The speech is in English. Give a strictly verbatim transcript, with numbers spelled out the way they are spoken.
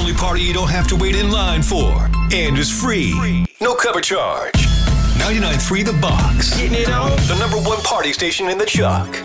only party you don't have to wait in line for. And is free. No cover charge. ninety-nine point three The Box. Getting it on. The number one party station in the Chuck.